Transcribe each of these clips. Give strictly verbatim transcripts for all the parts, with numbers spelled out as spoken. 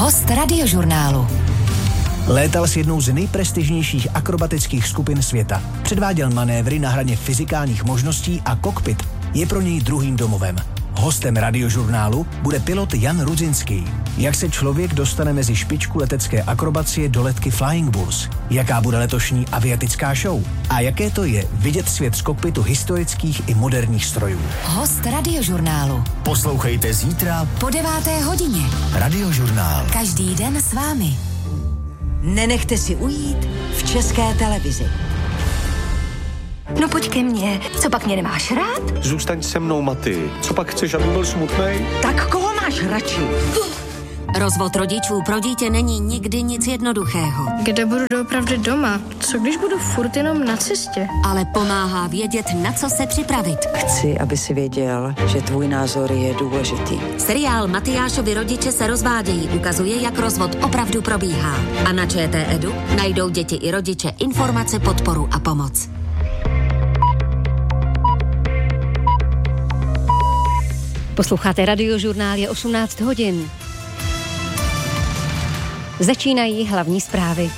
Host Radiožurnálu. Létal s jednou z nejprestižnějších akrobatických skupin světa. Předváděl manévry na hraně fyzikálních možností a kokpit je pro něj druhým domovem. Hostem Radiožurnálu bude pilot Jan Rudzinský. Jak se člověk dostane mezi špičku letecké akrobacie do letky Flying Bulls? Jaká bude letošní aviatická show? A jaké to je vidět svět z kokpitu historických i moderních strojů? Host Radiožurnálu. Poslouchejte zítra Po deváté hodině. Radiožurnál. Každý den s vámi. Nenechte si ujít v České televizi. No pojď ke mně, co pak mě nemáš rád? Zůstaň se mnou, Maty. Co pak chceš, aby byl smutnej? Tak koho máš radši? Rozvod rodičů pro dítě není nikdy nic jednoduchého. Kde budu doopravdy doma? Co když budu furt jenom na cestě? Ale pomáhá vědět, na co se připravit. Chci, aby si věděl, že tvůj názor je důležitý. Seriál Matyášovi rodiče se rozvádějí ukazuje, jak rozvod opravdu probíhá. A na Č T Edu najdou děti i rodiče informace, podporu a pomoc. Posloucháte Radiožurnál, je osmnáct hodin. Začínají hlavní zprávy.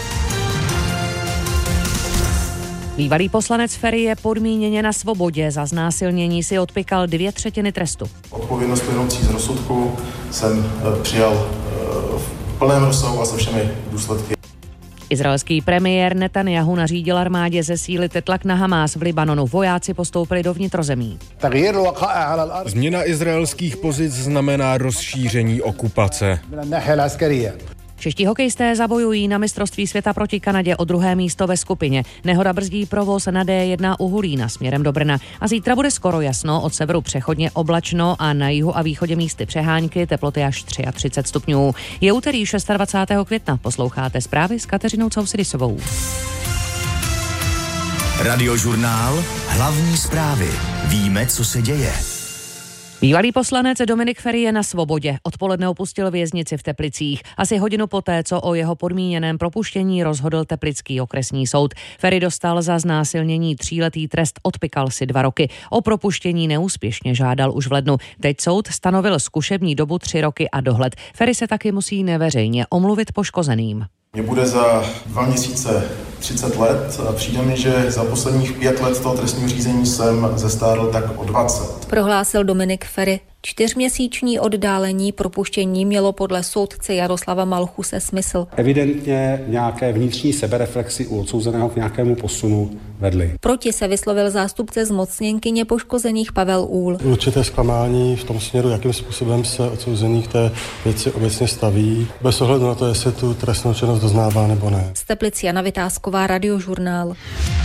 Bývalý poslanec Feri je podmíněně na svobodě. Za znásilnění si odpykal dvě třetiny trestu. Odpovědnost plynoucí z rozsudku jsem přijal v plném rozsahu a se všemi důsledky. Izraelský premiér Netanjahu nařídil armádě zesílit tlak na Hamás v Libanonu. Vojáci postoupili do vnitrozemí. Změna izraelských pozic znamená rozšíření okupace. Čeští hokejisté zabojují na mistrovství světa proti Kanadě o druhé místo ve skupině. Nehoda brzdí provoz na D jedna u Hulína směrem do Brna. A zítra bude skoro jasno, od severu přechodně oblačno a na jihu a východě místy přehánky, teploty až třicet tři stupňů. Je úterý dvacátého šestého května. Posloucháte zprávy s Kateřinou Cousidisovou. Radiožurnál, hlavní zprávy. Víme, co se děje. Bývalý poslanec Dominik Feri je na svobodě. Odpoledne opustil věznici v Teplicích. Asi hodinu poté, co o jeho podmíněném propuštění rozhodl Teplický okresní soud. Feri dostal za znásilnění tříletý trest, odpykal si dva roky. O propuštění neúspěšně žádal už v lednu. Teď soud stanovil zkušební dobu tři roky a dohled. Feri se taky musí neveřejně omluvit poškozeným. Mně bude za dva měsíce třicet let a přijde mi, že za posledních pět let toho trestního řízení jsem zestárl tak o dvacet. Prohlásil Dominik Feri. Čtyřměsíční oddálení propuštění mělo podle soudce Jaroslava Malchuse smysl. Evidentně nějaké vnitřní sebereflexy u odsouzeného k nějakému posunu vedly. Proti se vyslovil zástupce zmocněnkyně poškozených Pavel Úhl. Určité zklamání v tom směru, jakým způsobem se odsouzený k té věci obecně staví, bez ohledu na to, jestli tu trestnou činnost doznává nebo ne. Z Teplic Jana Vytázková, Radiožurnál.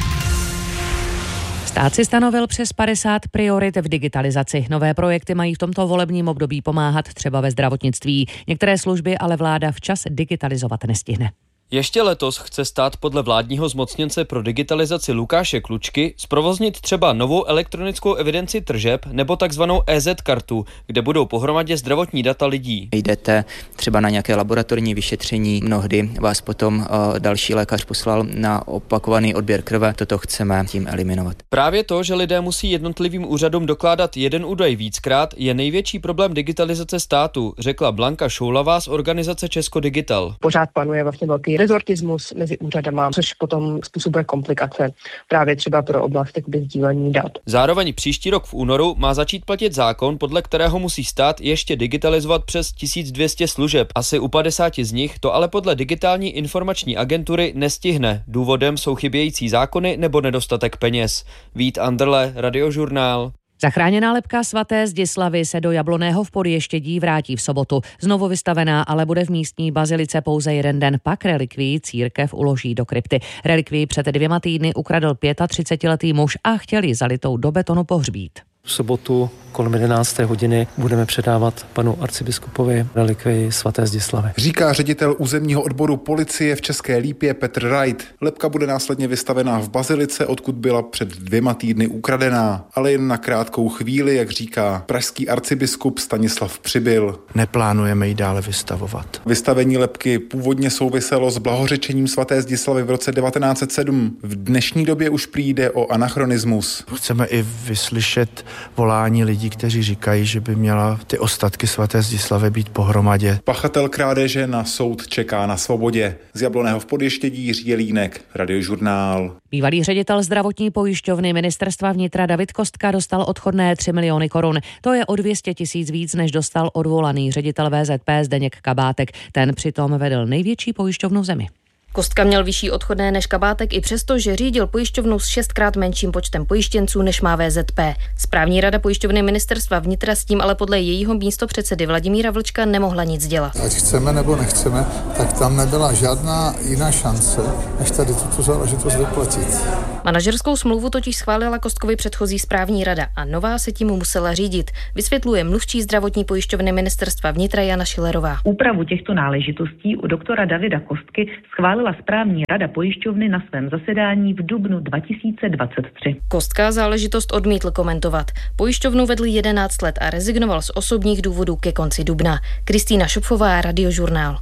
Stát si stanovil přes padesát priorit v digitalizaci. Nové projekty mají v tomto volebním období pomáhat třeba ve zdravotnictví. Některé služby ale vláda včas digitalizovat nestihne. Ještě letos chce stát podle vládního zmocněnce pro digitalizaci Lukáše Klučky zprovoznit třeba novou elektronickou evidenci tržeb nebo takzvanou E Z kartu, kde budou pohromadě zdravotní data lidí. Jdete třeba na nějaké laboratorní vyšetření, mnohdy vás potom uh, další lékař poslal na opakovaný odběr krve, toto chceme tím eliminovat. Právě to, že lidé musí jednotlivým úřadům dokládat jeden údaj víckrát, je největší problém digitalizace státu, řekla Blanka Šoulavá z organizace Česko Digital. Pořád panuje vlastně velký rezortismus mezi úřadama, což potom způsobuje komplikace právě třeba pro oblast sdílení dat. Zároveň příští rok v únoru má začít platit zákon, podle kterého musí stát ještě digitalizovat přes tisíc dvě stě služeb. Asi u padesáti z nich to ale podle digitální informační agentury nestihne. Důvodem jsou chybějící zákony nebo nedostatek peněz. Vít Anderle, Radiožurnál. Zachráněná lebka svaté Zdislavy se do Jablonného v Podještědí vrátí v sobotu. Znovu vystavená, ale bude v místní bazilice pouze jeden den, pak relikvii církev uloží do krypty. Relikvii před dvěma týdny ukradl třicetiletý muž a chtěl ji zalitou do betonu pohřbít. V sobotu kolem jedenácté hodiny budeme předávat panu arcibiskupovi relikvii svaté Zdislavy. Říká ředitel územního odboru policie v České Lípě Petr Wright. Lebka bude následně vystavená v bazilice, odkud byla před dvěma týdny ukradená, ale jen na krátkou chvíli, jak říká pražský arcibiskup Stanislav Přibyl. Neplánujeme ji dále vystavovat. Vystavení lebky původně souviselo s blahořečením svaté Zdislavy v roce devatenáct set sedm. V dnešní době už přijde o anachronismus. Chceme i vyslyšet volání lidí, kteří říkají, že by měla ty ostatky svaté Zdislavy být pohromadě. Pachatel krádeže na soud čeká na svobodě. Z Jablonného v Podještědí Jiří Jelínek, Radiožurnál. Bývalý ředitel zdravotní pojišťovny ministerstva vnitra David Kostka dostal odchodné tři miliony korun. To je o dvě stě tisíc víc, než dostal odvolaný ředitel V Z P Zdeněk Kabátek. Ten přitom vedl největší pojišťovnu v zemi. Kostka měl vyšší odchodné než Kabátek i přesto, že řídil pojišťovnu s šestkrát menším počtem pojištěnců než má V Z P. Správní rada pojišťovny ministerstva vnitra s tím ale podle jejího místopředsedy Vladimíra Vlčka nemohla nic dělat. Ať chceme nebo nechceme, tak tam nebyla žádná jiná šance, než tady tuto záležitost vyplatit. Manažerskou smlouvu totiž schválila Kostkovi předchozí správní rada a nová se tím musela řídit, vysvětluje mluvčí zdravotní pojišťovny ministerstva vnitra Jana Šilerová. Úpravu těchto náležitostí u doktora Davida Kostky schválila správní rada pojišťovny na svém zasedání v dubnu dva tisíce dvacet tři. Kostka záležitost odmítl komentovat. Pojišťovnu vedl jedenáct let a rezignoval z osobních důvodů ke konci dubna. Kristýna Šupfová, Radiožurnál.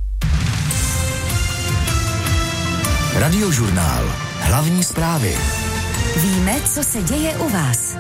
Radiožurnál. Hlavní zprávy. Víme, co se děje u vás.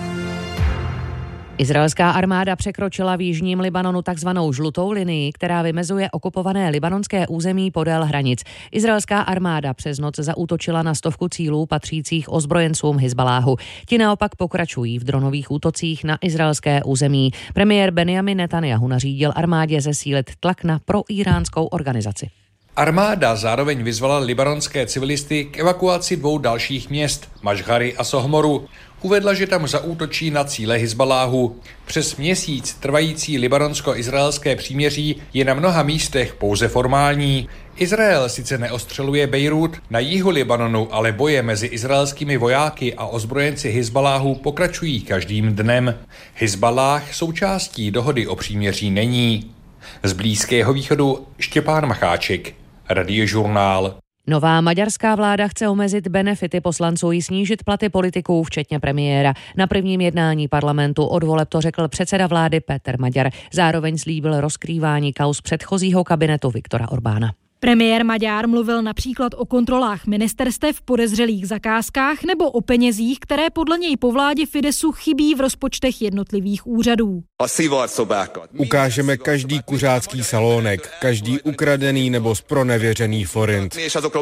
Izraelská armáda překročila v jižním Libanonu takzvanou žlutou linii, která vymezuje okupované libanonské území podél hranic. Izraelská armáda přes noc zaútočila na stovku cílů patřících ozbrojencům Hizbaláhu. Ti naopak pokračují v dronových útocích na izraelské území. Premiér Benjamin Netanjahu nařídil armádě zesílit tlak na proiránskou organizaci. Armáda zároveň vyzvala libanonské civilisty k evakuaci dvou dalších měst, Mašhary a Sohmoru. Uvedla, že tam zaútočí na cíle Hizbaláhu. Přes měsíc trvající libanonsko-izraelské příměří je na mnoha místech pouze formální. Izrael sice neostřeluje Bejrút, na jihu Libanonu ale boje mezi izraelskými vojáky a ozbrojenci Hizbaláhu pokračují každým dnem. Hizbalách součástí dohody o příměří není. Z Blízkého východu Štěpán Macháček, Radiožurnál. Nová maďarská vláda chce omezit benefity poslanců i snížit platy politiků, včetně premiéra. Na prvním jednání parlamentu od voleb to řekl předseda vlády Péter Maďar. Zároveň slíbil rozkrývání kauz předchozího kabinetu Viktora Orbána. Premiér Maďar mluvil například o kontrolách ministerstev, podezřelých zakázkách nebo o penězích, které podle něj po vládě Fidesu chybí v rozpočtech jednotlivých úřadů. Ukážeme každý kuřácký salónek, každý ukradený nebo zpronevěřený forint.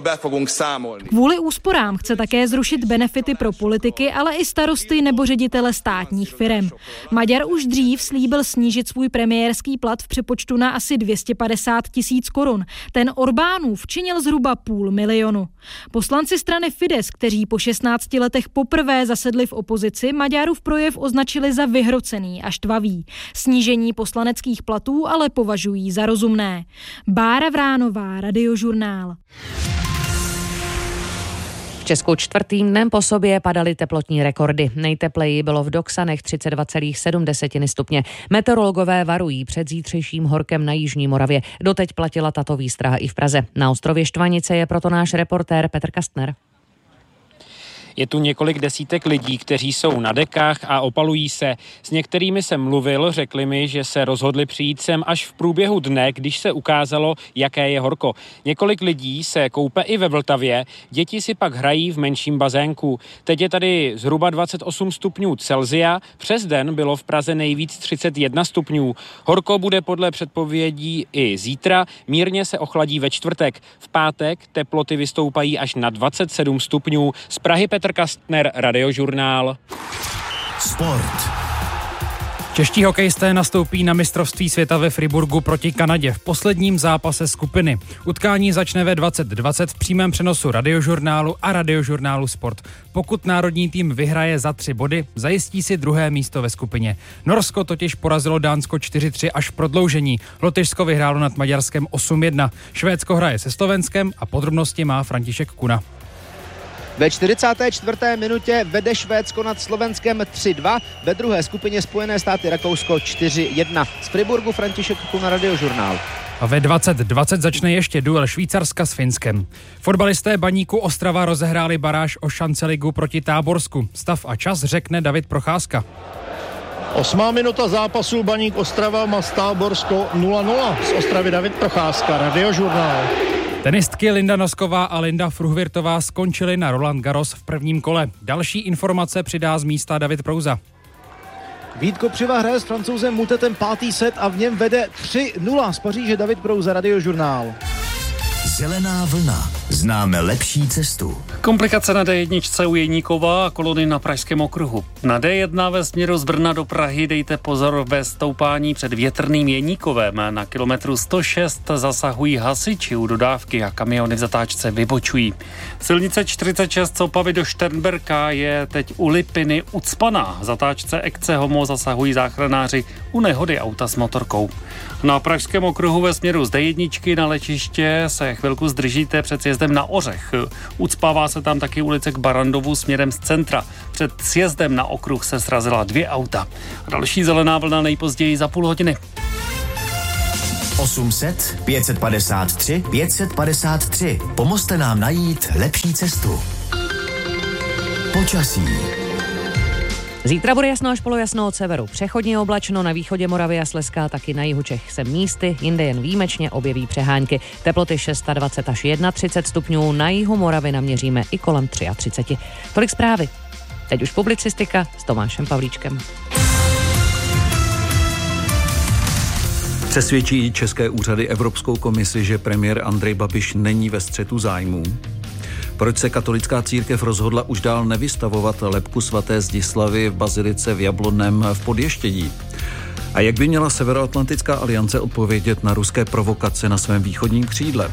Kvůli úsporám chce také zrušit benefity pro politiky, ale i starosty nebo ředitele státních firem. Maďar už dřív slíbil snížit svůj premiérský plat v přepočtu na asi dvě stě padesát tisíc korun. Ten Orbánův činil zhruba půl milionu. Poslanci strany Fides, kteří po šestnácti letech poprvé zasedli v opozici, Maďarův projev označili za vyhrocený a štvavý. Snížení poslaneckých platů ale považují za rozumné. Bára Vránová, Radiožurnál. V Česku čtvrtým dnem po sobě padaly teplotní rekordy. Nejtepleji bylo v Doksanech třicet dva celá sedm stupně. Meteorologové varují před zítřejším horkem na jižní Moravě. Doteď platila tato výstraha i v Praze. Na ostrově Štvanice je proto náš reportér Petr Kastner. Je tu několik desítek lidí, kteří jsou na dekách a opalují se. S některými jsem mluvil, řekli mi, že se rozhodli přijít sem až v průběhu dne, když se ukázalo, jaké je horko. Několik lidí se koupe i ve Vltavě, děti si pak hrají v menším bazénku. Teď je tady zhruba dvacet osm stupňů Celsia, přes den bylo v Praze nejvíc třicet jedna stupňů. Horko bude podle předpovědí i zítra, mírně se ochladí ve čtvrtek. V pátek teploty vystoupají až na dvacet sedm stupňů. Z Prahy Petr Kastner, Radiožurnál. Sport. Čeští hokejisté nastoupí na mistrovství světa ve Friburgu proti Kanadě v posledním zápase skupiny. Utkání začne ve dvacet dvacet v přímém přenosu Radiožurnálu a Radiožurnálu Sport. Pokud národní tým vyhraje za tři body, zajistí si druhé místo ve skupině. Norsko totiž porazilo Dánsko čtyři tři až v prodloužení. Lotyšsko vyhrálo nad Maďarskem osm jedna. Švédsko hraje se Slovenskem a podrobnosti má František Kuna. Ve čtyřicáté čtvrté minutě vede Švédsko nad Slovenskem tři dva, ve druhé skupině Spojené státy Rakousko čtyři jedna. Z Friburgu František Kuna, Radiožurnál. A ve dvacet dvacet začne ještě duel Švýcarska s Finskem. Fotbalisté Baníku Ostrava rozehráli baráž o šanceligu proti Táborsku. Stav a čas řekne David Procházka. Osmá minuta zápasu, Baník Ostrava má Táborsko nula nula. Z Ostravy David Procházka, Radiožurnál. Tenistky Linda Nosková a Linda Fruhvirtová skončily na Roland Garros v prvním kole. Další informace přidá z místa David Prouza. Vít Kopřiva hraje s Francouzem Mutetem pátý set a v něm vede tři nula. Z Paříže David Prouza, Radiožurnál. Zelená vlna. Známe lepší cestu. Komplikace na dé jedna u Jeníkova a kolony na Pražském okruhu. Na dé jedna ve směru z Brna do Prahy dejte pozor ve stoupání před Větrným Jeníkovem. Na kilometru sto šest zasahují hasiči u dodávky a kamiony v zatáčce vybočují. Silnice čtyřicet šest z Opavy do Šternberka je teď u Lipiny ucpaná. V zatáčce Ekce Homo zasahují záchranáři u nehody auta s motorkou. Na Pražském okruhu ve směru z dé jedna na letiště se chvilku zdržíte před sjezdem na Ořech. Ucpává se tam taky ulice k Barandovu směrem z centra. Před sjezdem na okruh se srazila dvě auta. Další zelená vlna nejpozději za půl hodiny. osm set, pět set padesát tři, pět set padesát tři. Pomozte nám najít lepší cestu. Počasí. Zítra bude jasno až polojasno od severu. Přechodně oblačno na východě Moravy a Slezska, taky na jihu Čech se místy, jinde jen výjimečně objeví přehánky. Teploty dvacet šest až třicet jedna stupňů, na jihu Moravy naměříme i kolem třicet tři. Tolik zprávy. Teď už publicistika s Tomášem Pavlíčkem. Přesvědčí české úřady Evropskou komisi, že premiér Andrej Babiš není ve střetu zájmů? Proč se katolická církev rozhodla už dál nevystavovat lebku svaté Zdislavy v bazilice v Jablonném v Podještědí? A jak by měla Severoatlantická aliance odpovědět na ruské provokace na svém východním křídle?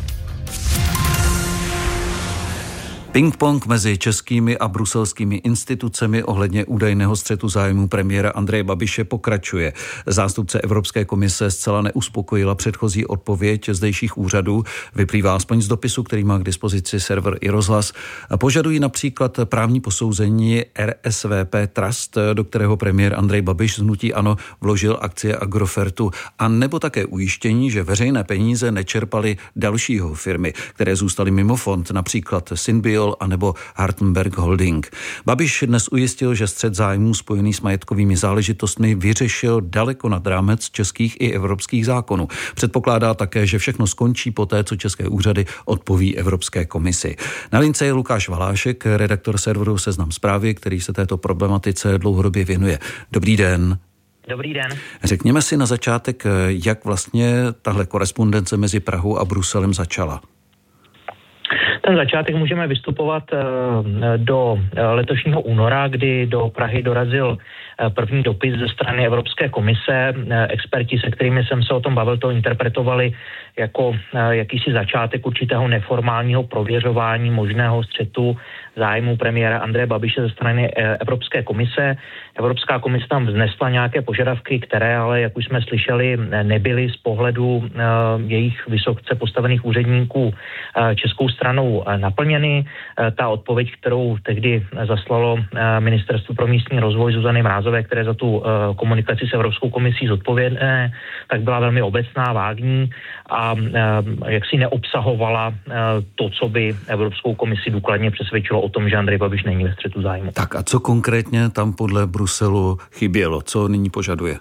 Ping-pong mezi českými a bruselskými institucemi ohledně údajného střetu zájmů premiéra Andreje Babiše pokračuje. Zástupce Evropské komise zcela neuspokojila předchozí odpověď zdejších úřadů, vyplývá aspoň z dopisu, který má k dispozici server iRozhlas. Požadují například právní posouzení R S V P Trust, do kterého premiér Andrej Babiš z hnutí ANO vložil akcie Agrofertu, a nebo také ujištění, že veřejné peníze nečerpaly dalšího firmy, které zůstaly mimo fond, například Synbio a nebo Hartenberg Holding. Babiš dnes ujistil, že střet zájmů spojený s majetkovými záležitostmi vyřešil daleko nad rámec českých i evropských zákonů. Předpokládá také, že všechno skončí poté, co české úřady odpoví Evropské komisi. Na lince je Lukáš Valášek, redaktor serveru Seznam Zprávy, který se této problematice dlouhodobě věnuje. Dobrý den. Dobrý den. Řekněme si na začátek, jak vlastně tahle korespondence mezi Prahou a Bruselem začala. Ten začátek můžeme vystupovat do letošního února, kdy do Prahy dorazil první dopis ze strany Evropské komise. Experti, se kterými jsem se o tom bavil, to interpretovali jako jakýsi začátek určitého neformálního prověřování možného střetu zájmu premiéra Andreje Babiše ze strany Evropské komise. Evropská komise tam vznesla nějaké požadavky, které ale, jak už jsme slyšeli, nebyly z pohledu jejich vysoce postavených úředníků českou stranou naplněny. Ta odpověď, kterou tehdy zaslalo Ministerstvo pro místní rozvoj Zuzany Mrázové, které za tu komunikaci s Evropskou komisí zodpovědné, tak byla velmi obecná, vágní a jaksi neobsahovala to, co by Evropskou komisi důkladně přesvědčilo o tom, že Andrej Babiš není ve střetu zájmu. Tak a co konkrétně tam podle Bruselu chybělo? Co nyní požaduje?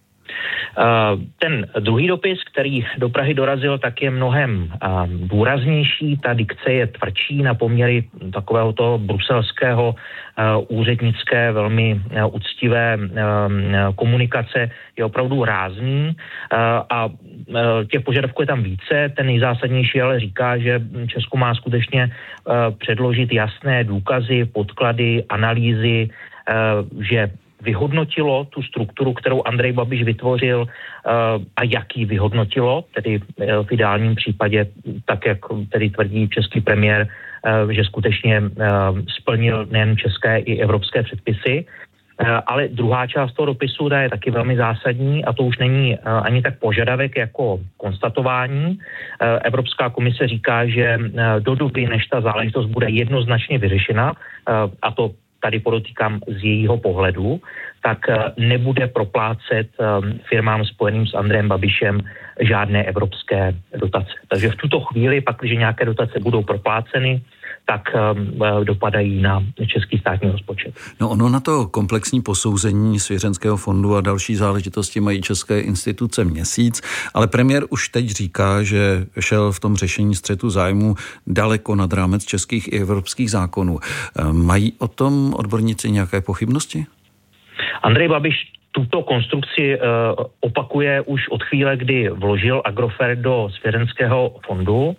Ten druhý dopis, který do Prahy dorazil, tak je mnohem důraznější. Ta dikce je tvrdší na poměry takového toho bruselského úřednické, velmi úctivé komunikace, je opravdu rázný a těch požadavků je tam více. Ten nejzásadnější ale říká, že Česko má skutečně předložit jasné důkazy, podklady, analýzy, že vyhodnotilo tu strukturu, kterou Andrej Babiš vytvořil a jak ji vyhodnotilo, tedy v ideálním případě, tak jak tedy tvrdí český premiér, že skutečně splnil nejen české i evropské předpisy. Ale druhá část toho dopisu je taky velmi zásadní a to už není ani tak požadavek jako konstatování. Evropská komise říká, že do doby, než ta záležitost bude jednoznačně vyřešena, a to tady podotýkám z jejího pohledu, tak nebude proplácet firmám spojeným s Andrejem Babišem žádné evropské dotace. Takže v tuto chvíli, pak, když nějaké dotace budou propláceny, tak dopadají na český státní rozpočet. No ono na to komplexní posouzení svěřenského fondu a další záležitosti mají české instituce měsíc, ale premiér už teď říká, že šel v tom řešení střetu zájmu daleko nad rámec českých i evropských zákonů. Mají o tom odborníci nějaké pochybnosti? Andrej Babiš tuto konstrukci opakuje už od chvíle, kdy vložil Agrofert do svěřenského fondu.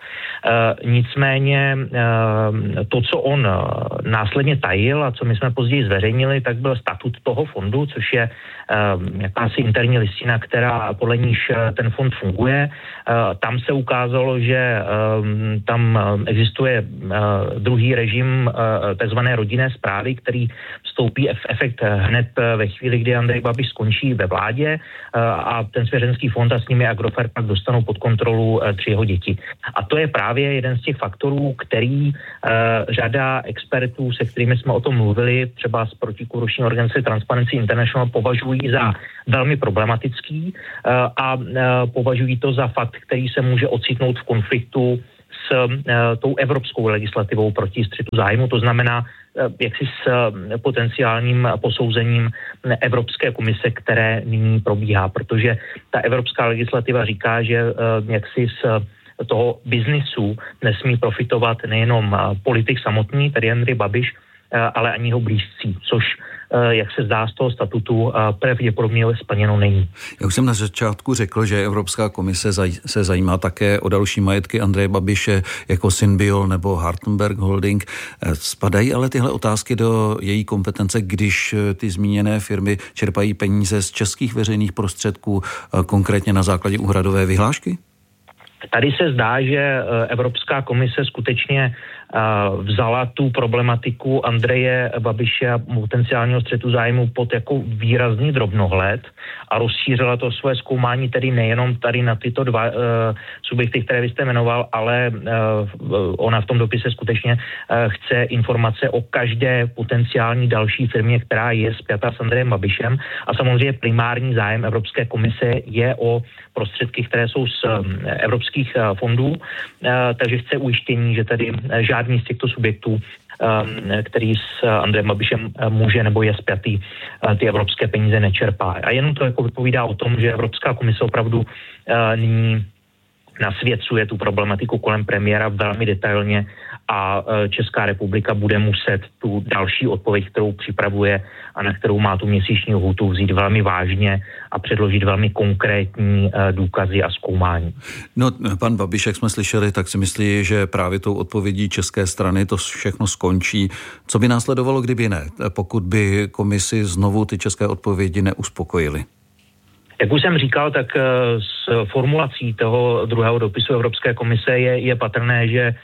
Nicméně to, co on následně tajil a co my jsme později zveřejnili, tak byl statut toho fondu, což je jakási interní listina, která podle níž ten fond funguje. Tam se ukázalo, že tam existuje druhý režim takzvané rodinné správy, který vstoupí v efekt hned ve chvíli, kdy Andrej Babiš skončí ve vládě a ten svěřenský fond a s nimi Agrofert pak dostanou pod kontrolu tři jeho děti. A to je právě jeden z těch faktorů, který řada expertů, se kterými jsme o tom mluvili, třeba z protikorupční organizace Transparency International, považují za velmi problematický a považují to za fakt, který se může ocitnout v konfliktu s tou evropskou legislativou proti střetu zájmu, to znamená jaksi s potenciálním posouzením Evropské komise, které nyní probíhá, protože ta evropská legislativa říká, že jaksi z toho biznisu nesmí profitovat nejenom politik samotný, tedy Andrej Babiš, ale ani jeho blízcí, což, jak se zdá z toho statutu, pravděpodobně splněno není. Já už jsem na začátku řekl, že Evropská komise se zajímá také o další majetky Andreje Babiše, jako Synbiol nebo Hartenberg Holding. Spadají ale tyhle otázky do její kompetence, když ty zmíněné firmy čerpají peníze z českých veřejných prostředků, konkrétně na základě úhradové vyhlášky? Tady se zdá, že Evropská komise skutečně vzala tu problematiku Andreje Babiše a potenciálního střetu zájmu pod jako výrazný drobnohled a rozšířila to svoje zkoumání tedy nejenom tady na tyto dva uh, subjekty, které vy jste jmenoval, ale uh, ona v tom dopise skutečně uh, chce informace o každé potenciální další firmě, která je spjata s Andrejem Babišem a samozřejmě primární zájem Evropské komise je o prostředky, které jsou z uh, evropských uh, fondů, uh, takže chce ujištění, že tady uh, žádný z těchto subjektů, který s Andrejem Babišem může nebo je spjatý, ty evropské peníze nečerpá. A jenom to jako vypovídá o tom, že Evropská komise opravdu nyní nasvěcuje tu problematiku kolem premiéra velmi detailně a Česká republika bude muset tu další odpověď, kterou připravuje a na kterou má tu měsíční lhůtu, vzít velmi vážně a předložit velmi konkrétní důkazy a zkoumání. No, pan Babiš, jak jsme slyšeli, tak si myslí, že právě tou odpovědí české strany to všechno skončí. Co by následovalo, kdyby ne? Pokud by komisi znovu ty české odpovědi neuspokojily? Jak už jsem říkal, tak z formulací toho druhého dopisu Evropské komise je, je patrné, že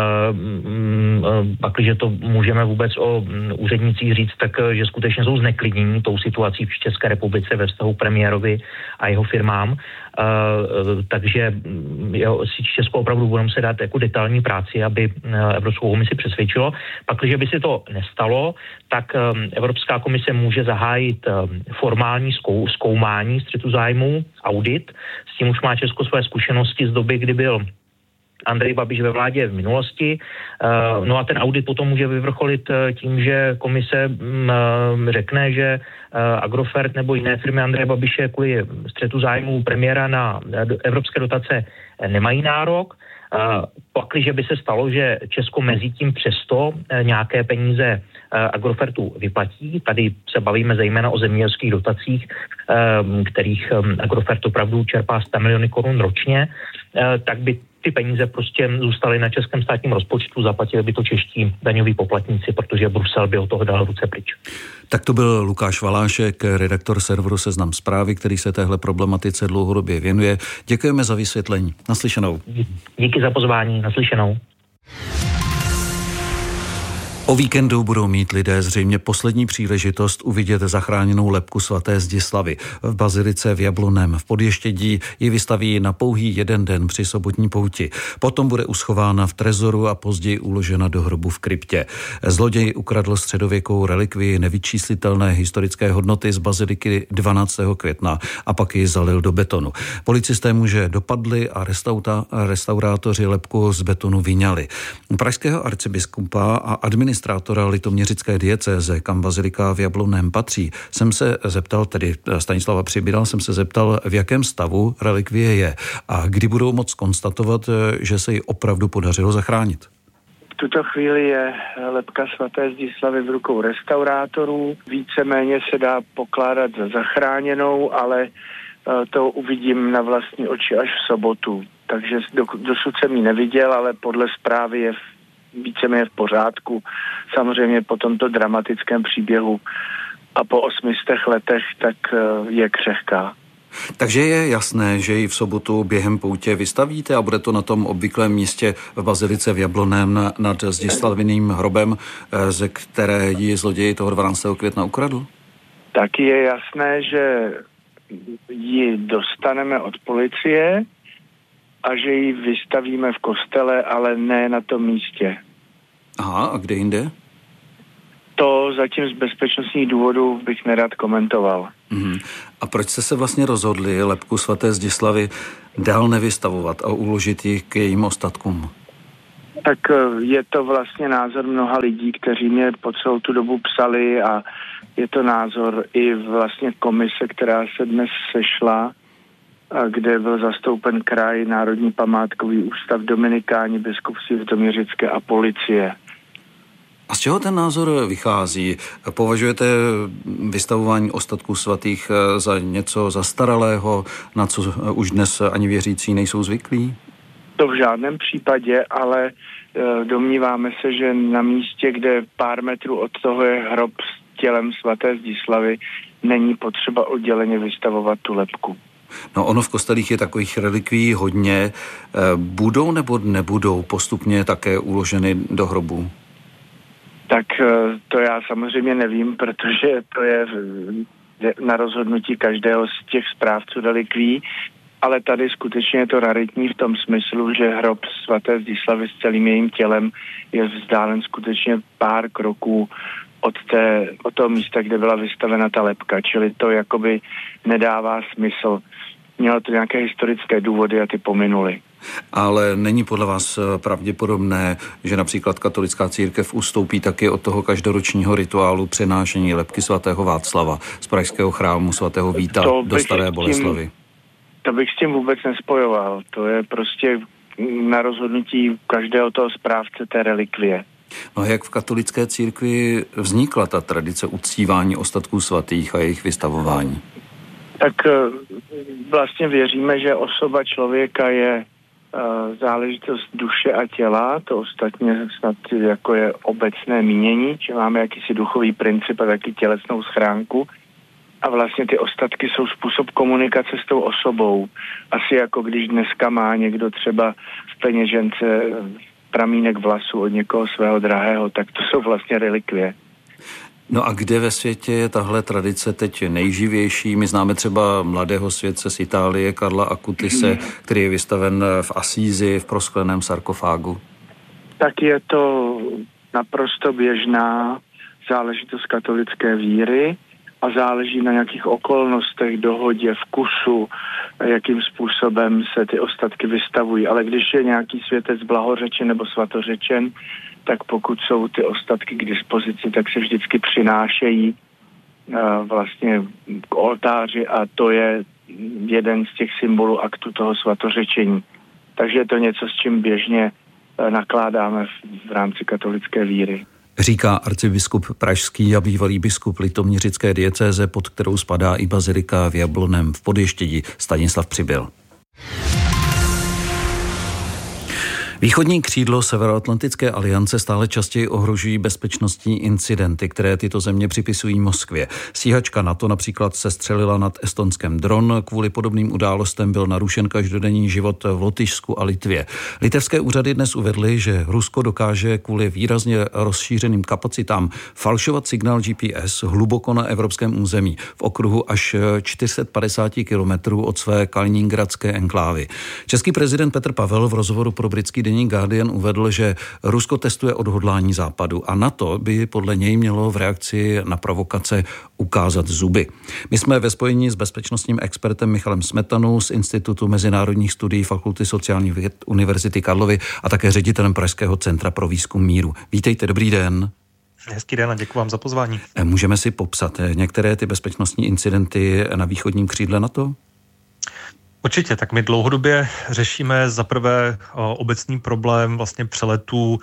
pak, když to můžeme vůbec o úřednicích říct, tak že skutečně jsou zneklidnění tou situací v České republice ve vztahu premiérovi a jeho firmám. Takže jo, si Česko opravdu budeme se dát jako detailní práci, aby Evropskou komisi přesvědčilo. Pak, když by se to nestalo, tak Evropská komise může zahájit formální zkou, zkoumání střetu zájmů, audit. S tím už má Česko své zkušenosti z doby, kdy byl Andrej Babiš ve vládě v minulosti. No a ten audit potom může vyvrcholit tím, že komise řekne, že Agrofert nebo jiné firmy Andreje Babiše kvůli střetu zájmů premiéra na evropské dotace nemají nárok. Pak, když by se stalo, že Česko mezi tím přesto nějaké peníze Agrofertu vyplatí, tady se bavíme zejména o zemědělských dotacích, kterých Agrofert opravdu čerpá sto miliony korun ročně, tak by ty peníze prostě zůstaly na českém státním rozpočtu, zaplatili by to čeští daňoví poplatníci, protože Brusel by od toho dal ruce pryč. Tak to byl Lukáš Valášek, redaktor serveru Seznam Zprávy, který se téhle problematice dlouhodobě věnuje. Děkujeme za vysvětlení. Naslyšenou. Díky za pozvání. Naslyšenou. O víkendu budou mít lidé zřejmě poslední příležitost uvidět zachráněnou lebku svaté Zdislavy. V bazilice v Jablonném v Podještědí ji vystaví na pouhý jeden den při sobotní pouti. Potom bude uschována v trezoru a později uložena do hrobu v kryptě. Zloděj ukradl středověkou relikvii nevyčíslitelné historické hodnoty z baziliky dvanáctého května a pak ji zalil do betonu. Policisté muže dopadli a restauta, restaurátoři lebku z betonu vyňali. Pražského arcibiskupa a administrativního administrátora litoměřické diecéze, kam bazilika v Jablonném patří, jsem se zeptal, tedy Stanislava Přibíral, jsem se zeptal, v jakém stavu relikvie je a kdy budou moct konstatovat, že se ji opravdu podařilo zachránit. tuto chvíli je lebka svaté Zdislavy v rukou restaurátorů. Víceméně se dá pokládat za zachráněnou, ale to uvidím na vlastní oči až v sobotu. Takže dosud jsem ji neviděl, ale podle zprávy je víceméně v pořádku. Samozřejmě po tomto dramatickém příběhu a po osmistech letech tak je křehká. Takže je jasné, že ji v sobotu během poutě vystavíte a bude to na tom obvyklém místě v Bazilice v Jablonném nad Zdislaviným hrobem, ze které ji zloději toho dvanáctého května ukradl? Tak je jasné, že ji dostaneme od policie a že ji vystavíme v kostele, ale ne na tom místě. Aha, a kde jinde? To zatím z bezpečnostních důvodů bych nerad komentoval. Mm. A proč jste se vlastně rozhodli lebku svaté Zdislavy dál nevystavovat a uložit ji k jejím ostatkům? Tak je to vlastně názor mnoha lidí, kteří mě po celou tu dobu psali a je to názor i vlastně komise, která se dnes sešla, kde byl zastoupen kraj, Národní památkový ústav, Dominikáni, biskupství Litoměřické a policie. A z čeho ten názor vychází? Považujete vystavování ostatků svatých za něco zastaralého, na co už dnes ani věřící nejsou zvyklí? To v žádném případě, ale domníváme se, že na místě, kde pár metrů od toho je hrob s tělem svaté Zdislavy, není potřeba odděleně vystavovat tu lebku. No ono v kostelích je takových relikví hodně. Budou nebo nebudou postupně také uloženy do hrobů? Tak to já samozřejmě nevím, protože to je na rozhodnutí každého z těch správců relikví, ale tady skutečně je to raritní v tom smyslu, že hrob svaté Zdislavy s celým jejím tělem je vzdálen skutečně pár kroků od, té, od toho místa, kde byla vystavena ta lebka, čili to jakoby nedává smysl. Mělo to nějaké historické důvody a ty pominuly. Ale není podle vás pravděpodobné, že například katolická církev ustoupí taky od toho každoročního rituálu přenášení lebky svatého Václava z pražského chrámu svatého Víta do Staré Boleslavy? To bych s tím vůbec nespojoval. To je prostě na rozhodnutí každého toho správce té relikvie. No a jak v katolické církvi vznikla ta tradice uctívání ostatků svatých a jejich vystavování? Tak vlastně věříme, že osoba člověka je záležitost duše a těla, to ostatně snad jako je obecné mínění, že máme jakýsi duchový princip a taky tělesnou schránku a vlastně ty ostatky jsou způsob komunikace s tou osobou. Asi jako když dneska má někdo třeba v peněžence pramínek vlasu od někoho svého drahého, tak to jsou vlastně relikvie. No a kde ve světě je tahle tradice teď nejživější? My známe třeba mladého světce z Itálie, Karla Akutise, který je vystaven v Asízi v proskleném sarkofágu. Tak je to naprosto běžná záležitost katolické víry a záleží na nějakých okolnostech, dohodě, vkusu, jakým způsobem se ty ostatky vystavují. Ale když je nějaký světec blahořečen nebo svatořečen, tak pokud jsou ty ostatky k dispozici, tak se vždycky přinášejí uh, vlastně k oltáři a to je jeden z těch symbolů aktu toho svatořečení. Takže je to něco, s čím běžně uh, nakládáme v, v rámci katolické víry. Říká arcibiskup pražský a bývalý biskup litoměřické diecéze, pod kterou spadá i bazilika v Jablonném v Podještědí, Stanislav Přibyl. Východní křídlo Severoatlantické aliance stále častěji ohrožují bezpečnostní incidenty, které tyto země připisují Moskvě. Stíhačka NATO například sestřelila nad Estonskem dron. Kvůli podobným událostem byl narušen každodenní život v Lotyšsku a Litvě. Litevské úřady dnes uvedly, že Rusko dokáže kvůli výrazně rozšířeným kapacitám falšovat signál G P S hluboko na evropském území v okruhu až čtyři sta padesát kilometrů od své kaliningradské enklávy. Český prezident Petr Pavel v rozhovoru pro britský deník Guardian uvedl, že Rusko testuje odhodlání Západu a NATO by podle něj mělo v reakci na provokace ukázat zuby. My jsme ve spojení s bezpečnostním expertem Michalem Smetanou z Institutu mezinárodních studií Fakulty sociálních věd Univerzity Karlovy a také ředitelem Pražského centra pro výzkum míru. Vítejte, dobrý den. Hezký den a děkuji vám za pozvání. Můžeme si popsat některé ty bezpečnostní incidenty na východním křídle NATO? Určitě, tak my dlouhodobě řešíme zaprvé obecný problém vlastně přeletů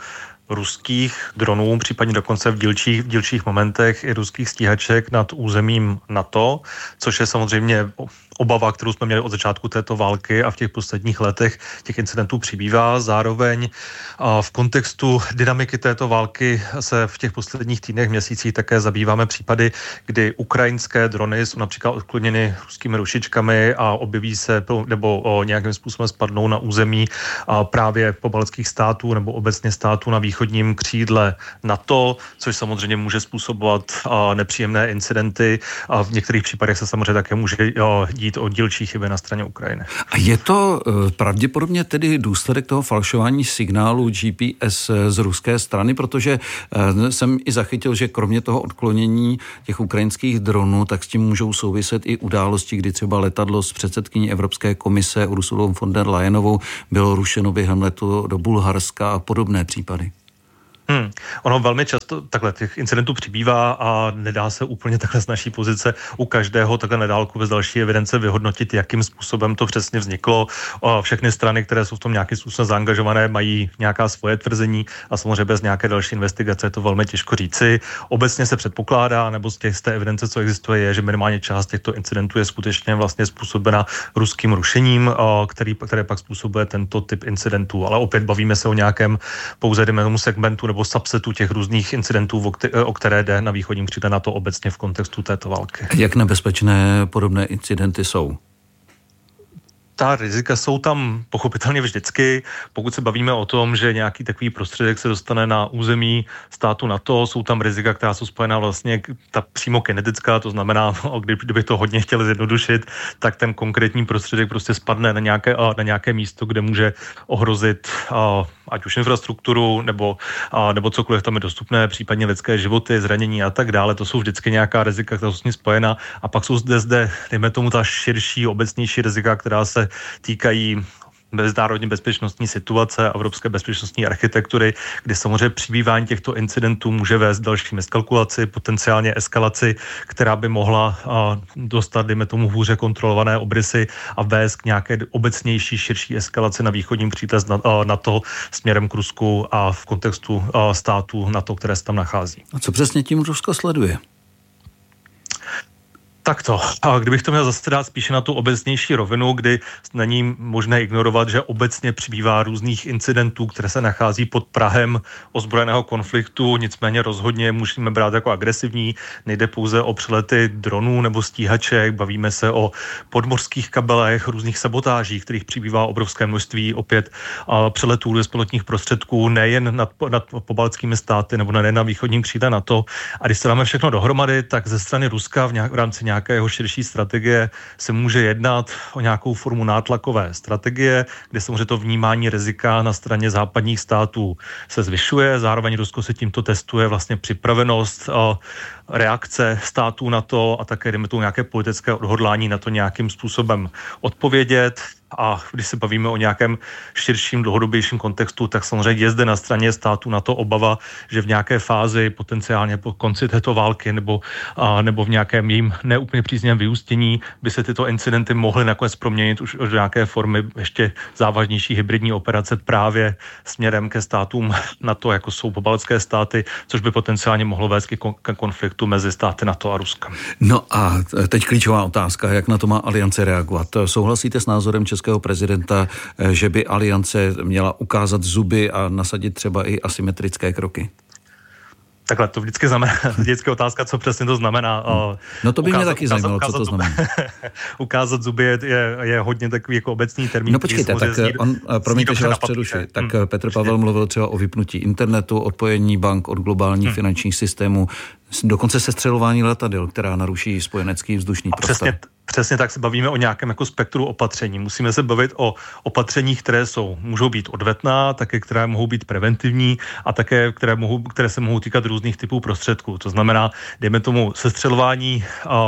ruských dronů, případně dokonce v dílčích, v dílčích momentech i ruských stíhaček nad územím NATO, což je samozřejmě obava, kterou jsme měli od začátku této války a v těch posledních letech těch incidentů přibývá. Zároveň v kontextu dynamiky této války se v těch posledních týdnech, měsících také zabýváme případy, kdy ukrajinské drony jsou například odkloněny ruskými rušičkami a objeví se nebo o nějakým způsobem spadnou na území právě pobaltských států nebo obecně států na východním křídle NATO, což samozřejmě může způsobovat nepříjemné incidenty a v některých případech se samozřejmě také může dít o dílčí chyby na straně Ukrajiny. A je to pravděpodobně tedy důsledek toho falšování signálu G P S z ruské strany, protože jsem i zachytil, že kromě toho odklonění těch ukrajinských dronů, tak s tím můžou souviset i události, kdy třeba letadlo s předsedkyní Evropské komise Ursulou von der Leyenovou bylo rušeno během letu do Bulharska a podobné případy. Hmm. Ono velmi často takhle těch incidentů přibývá a nedá se úplně takhle z naší pozice u každého takhle na dálku bez další evidence vyhodnotit, jakým způsobem to přesně vzniklo. Všechny strany, které jsou v tom nějakým způsobem zaangažované, mají nějaká svoje tvrzení a samozřejmě bez nějaké další investigace je to velmi těžko říci. Obecně se předpokládá, nebo z těch z té evidence, co existuje, je, že minimálně část těchto incidentů je skutečně vlastně způsobena ruským rušením, který, které pak způsobuje tento typ incidentů. Ale opět bavíme se o nějakém pouze dejme segmentu nebo subsetu těch různých incidentů, o které jde na východním křídle NATO obecně v kontextu této války. Jak nebezpečné podobné incidenty jsou? Ta rizika jsou tam pochopitelně vždycky. Pokud se bavíme o tom, že nějaký takový prostředek se dostane na území státu NATO, jsou tam rizika, která jsou spojená vlastně ta přímo kinetická, to znamená, kdyby to hodně chtěli zjednodušit, tak ten konkrétní prostředek prostě spadne na nějaké, na nějaké místo, kde může ohrozit ať už infrastrukturu, nebo, nebo cokoliv tam je dostupné, případně lidské životy, zranění a tak dále. To jsou vždycky nějaká rizika, která jsou s ní spojena. A pak jsou zde, zde dejme tomu, ta širší, obecnější rizika, která se týkají mezinárodní bezpečnostní situace a evropské bezpečnostní architektury, kdy samozřejmě přibývání těchto incidentů může vést dalším eskalkulaci, potenciálně eskalaci, která by mohla dostat, dejme tomu, hůře kontrolované obrysy a vést k nějaké obecnější, širší eskalaci na východním křídle NATO směrem k Rusku a v kontextu států NATO, které se tam nachází. A co přesně tím Rusko sleduje? Takto. A kdybych to měl zase dát spíše na tu obecnější rovinu, kdy není možné ignorovat, že obecně přibývá různých incidentů, které se nachází pod prahem ozbrojeného konfliktu, nicméně rozhodně musíme brát jako agresivní. Nejde pouze o přelety dronů nebo stíhaček, bavíme se o podmořských kabelech, různých sabotážích, kterých přibývá obrovské množství, opět přeletů bezpilotních prostředků, nejen nad, nad pobaltskými státy nebo nejen na východním křídle NATO. A když se dáme všechno dohromady, tak ze strany Ruska v, nějak, v rámci nějakého širší strategie se může jednat o nějakou formu nátlakové strategie, kde samozřejmě to vnímání rizika na straně západních států se zvyšuje. Zároveň Rusko se tímto testuje vlastně připravenost reakce států na to a také jdeme tu nějaké politické odhodlání na to nějakým způsobem odpovědět. A když se bavíme o nějakém širším, dlouhodobějším kontextu, tak samozřejmě je zde na straně států na to obava, že v nějaké fázi potenciálně po konci této války nebo, a, nebo v nějakém jejím neúplně příznivém vyústění by se tyto incidenty mohly nakonec proměnit už do nějaké formy ještě závažnější hybridní operace právě směrem ke státům NATO, jako jsou pobaltské státy, což by potenciálně mohlo vést ke konfliktu mezi státy NATO a Ruskem. No a teď klíčová otázka, jak na to má Aliance reagovat. Souhlasíte s názorem českého prezidenta, že by Aliance měla ukázat zuby a nasadit třeba i asymetrické kroky? Takhle, to vždycky znamená, vždycky otázka, co přesně to znamená. No to by ukázat, mě taky ukázat, zajímalo, ukázat, co to znamená. Ukázat zuby je, je, je hodně takový jako obecný termín. No počkejte, tak zní, on, promiňte, že vás přerušuji. Tak hmm. Petr Pavel mluvil třeba o vypnutí internetu, odpojení bank od globálních hmm. finančních systémů, dokonce sestřelování letadel, která naruší spojenecký vzdušný a prostor. Přesně, přesně tak se bavíme o nějakém jako spektru opatření. Musíme se bavit o opatřeních, které jsou, můžou být odvetná, také které mohou být preventivní a také, které, mohou, které se mohou týkat různých typů prostředků. To znamená, dejme tomu sestřelování uh,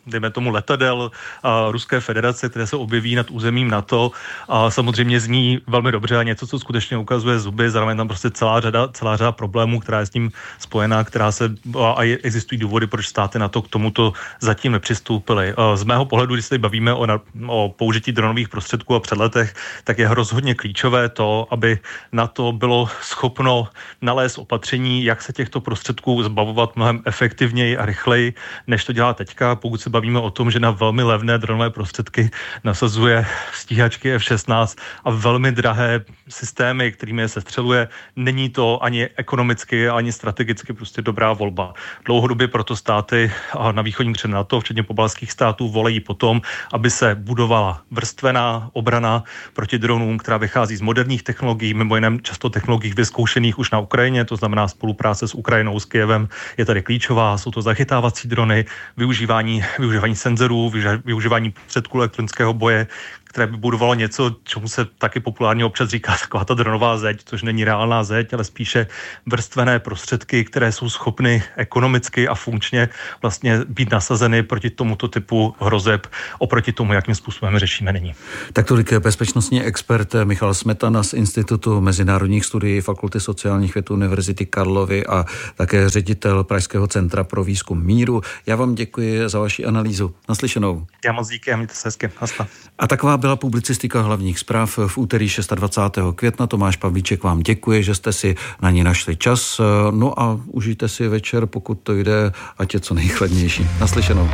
dejme tomu letadel a Ruské federace, které se objeví nad územím NATO, a samozřejmě zní velmi dobře a něco, co skutečně ukazuje zuby, zároveň tam prostě celá řada, celá řada problémů, která je s tím spojená, která se, a existují důvody, proč státy NATO k tomuto zatím nepřistoupily. Z mého pohledu, když se tady bavíme o, o použití dronových prostředků a předletech, tak je rozhodně klíčové to, aby NATO bylo schopno nalézt opatření, jak se těchto prostředků zbavovat mnohem efektivněji a rychleji, než to dělá teďka. Pokud se bavíme o tom, že na velmi levné dronové prostředky nasazuje stíhačky F šestnáct a velmi drahé systémy, kterými je sestřeluje, není to ani ekonomicky, ani strategicky prostě dobrá volba. Dlouhodobě proto státy na východním křídle NATO, včetně pobaltských států, volají potom, aby se budovala vrstvená obrana proti dronům, která vychází z moderních technologií, mimo jiné často technologií vyzkoušených už na Ukrajině, to znamená spolupráce s Ukrajinou, s Kyjevem je tady klíčová, jsou to zachytávací drony, využívání, využívání senzorů, využívání prostředků elektronického boje, které by budovalo něco, čemu se taky populárně občas říká taková ta dronová zeď, což není reálná zeď, ale spíše vrstvené prostředky, které jsou schopny ekonomicky a funkčně vlastně být nasazeny proti tomuto typu hrozeb, oproti tomu, jakým způsobem řešíme nyní. Tak tolik bezpečnostní expert Michal Smetana z Institutu mezinárodních studií Fakulty sociálních věd Univerzity Karlovy a také ředitel Pražského centra pro výzkum míru. Já vám děkuji za vaši analýzu. Naslyšenou. Já moc díky a mějte se hezky. Hasta. A taková byla publicistika hlavních zpráv v úterý dvacátého šestého května. Tomáš Pavlíček vám děkuje, že jste si na ní našli čas. No a užijte si večer, pokud to jde, ať je co nejchladnější. Naslyšenou.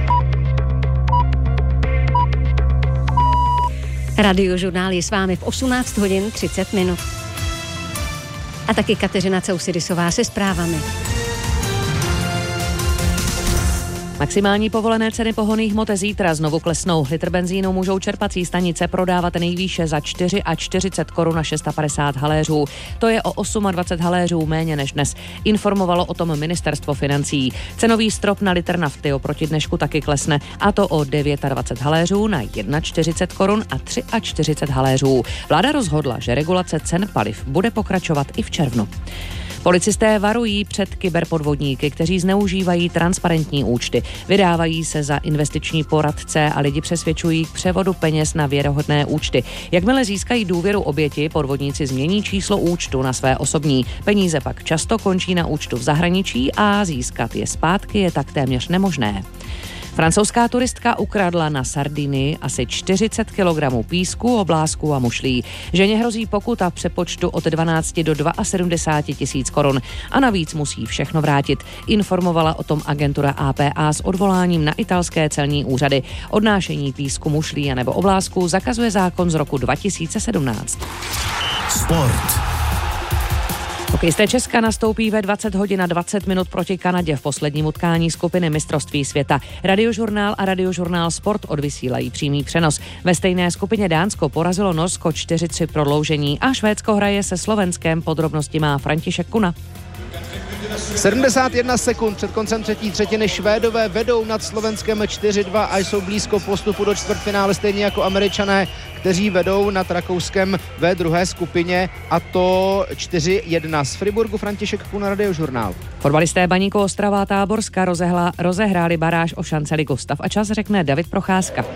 Radiožurnál je s vámi v osmnáct hodin třicet minut. A taky Kateřina Causidisová se zprávami. Maximální povolené ceny pohonných hmot zítra znovu klesnou. Litr benzínu můžou čerpací stanice prodávat nejvýše za čtyři a čtyřicet korun a padesát šest haléřů. To je o dvacet osm haléřů méně než dnes. Informovalo o tom ministerstvo financí. Cenový strop na litr nafty oproti dnešku taky klesne, a to o dvacet devět haléřů na čtyřicet jedna korun a čtyřicet tři haléřů. Vláda rozhodla, že regulace cen paliv bude pokračovat i v červnu. Policisté varují před kyberpodvodníky, kteří zneužívají transparentní účty. Vydávají se za investiční poradce a lidi přesvědčují k převodu peněz na věrohodné účty. Jakmile získají důvěru oběti, podvodníci změní číslo účtu na své osobní. Peníze pak často končí na účtu v zahraničí a získat je zpátky je tak téměř nemožné. Francouzská turistka ukradla na Sardinii asi čtyřicet kilogramů písku, oblázků a mušlí. Ženě hrozí pokuta v přepočtu od dvanáct do sedmdesát dva tisíc korun a navíc musí všechno vrátit. Informovala o tom agentura A P A s odvoláním na italské celní úřady. Odnášení písku, mušlí a nebo oblázků zakazuje zákon z roku dva tisíce sedmnáct. Sport. Hokejisté Česka nastoupí ve dvacet hodin a dvacet minut proti Kanadě v posledním utkání skupiny mistrovství světa. Radiožurnál a Radiožurnál Sport odvysílají přímý přenos. Ve stejné skupině Dánsko porazilo Norsko čtyři tři prodloužení a Švédsko hraje se Slovenskem. Podrobnosti má František Kuna. sedmdesát jedna sekund před koncem třetí třetiny Švédové vedou nad Slovenskem čtyři dva a jsou blízko postupu do čtvrtfinále, stejně jako Američané, kteří vedou nad Rakouskem ve druhé skupině, a to čtyři jedna. Z Friburgu František Kuna, Radiožurnál. Fotbalisté Baníku Ostrava a Táborska rozehla, rozehráli baráž o šance Ligu Stav a čas řekne David Procházka.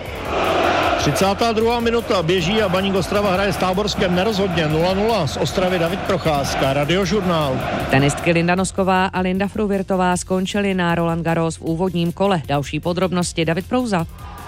třicátá druhá minuta běží a Baník Ostrava hraje s Táborskem nerozhodně nula nula. Z Ostravy David Procházka, Radiožurnál. Tenistky Linda Nosková a Linda Fruvirtová skončily na Roland Garros v úvodním kole. Další podrobnosti David Prouza.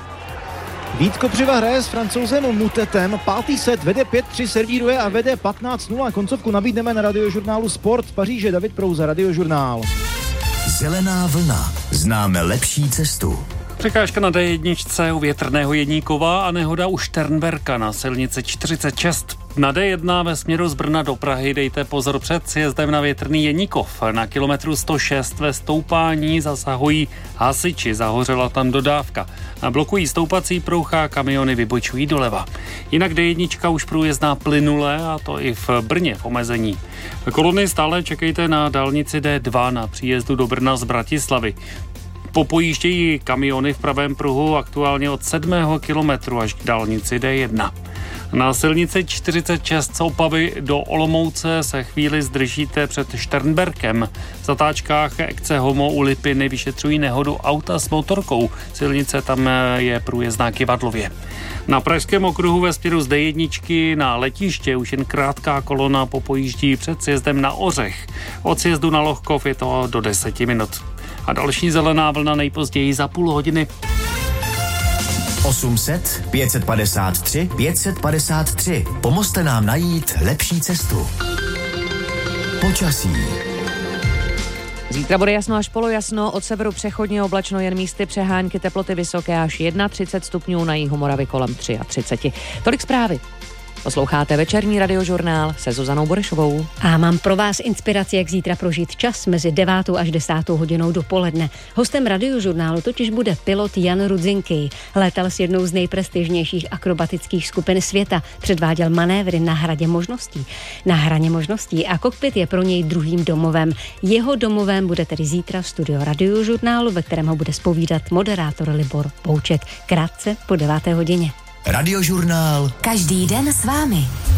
Vít Kopřiva hraje s Francouzem Mutetem. Pátý set vede pět tři, servíruje a vede patnáct nula. Koncovku nabídneme na Radiožurnálu Sport. V Paříži David Prouza, Radiožurnál. Zelená vlna. Známe lepší cestu. Překážka na D jedna u Větrného Jeníkova a nehoda u Šternberka na silnici čtyřicet šest. Na D jedna ve směru z Brna do Prahy dejte pozor před sjezdem na Větrný Jeníkov. Na kilometru sto šest ve stoupání zasahují hasiči, zahořela tam dodávka. Blokují stoupací pruh a kamiony vybočují doleva. Jinak D jedna už průjezdná plynule, a to i v Brně v omezení. Kolony stále čekejte na dálnici D dva na příjezdu do Brna z Bratislavy. Popojíždějí kamiony v pravém pruhu aktuálně od sedmého kilometru až k dálnici D jedna. Na silnici čtyřicet šest z Opavy do Olomouce se chvíli zdržíte před Šternberkem. V zatáčkách Ekce Homo u Lipiny vyšetřují nehodu auta s motorkou. Silnice tam je průjezdná Kivadlově. Na Pražském okruhu ve směru z D jedna na letiště už jen krátká kolona popojíždí před sjezdem na Ořech. Od sjezdu na Lohkov je to do deseti minut. A další zelená vlna nejpozději za půl hodiny. osm set, pět set padesát tři, pět set padesát tři. Pomozte nám najít lepší cestu. Počasí. Zítra bude jasno až polojasno, od severu přechodně oblačno, jen místy přehánky, teploty vysoké až třicet jedna stupňů, na jihu Moravy kolem třicet tři. Tolik zprávy. Posloucháte večerní radiožurnál se Zuzanou Borešovou. A mám pro vás inspiraci, jak zítra prožít čas mezi devátou až desátou hodinou dopoledne. Hostem radiožurnálu totiž bude pilot Jan Rudzinský. Létal s jednou z nejprestižnějších akrobatických skupin světa. Předváděl manévry na hradě možností. Na hraně možností a kokpit je pro něj druhým domovem. Jeho domovem bude tedy zítra studio radiožurnálu, ve kterém ho bude zpovídat moderátor Libor Pouček. Krátce po deváté hodině. Radiožurnál. Každý den s vámi.